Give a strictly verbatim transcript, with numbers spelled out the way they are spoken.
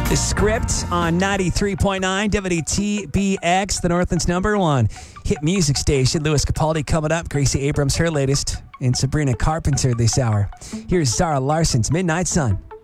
The Script on ninety-three point nine W T B X, the Northland's number one hit music station. Louis Capaldi coming up. Gracie Abrams, her latest. And Sabrina Carpenter this hour. Here's Zara Larson's Midnight Sun.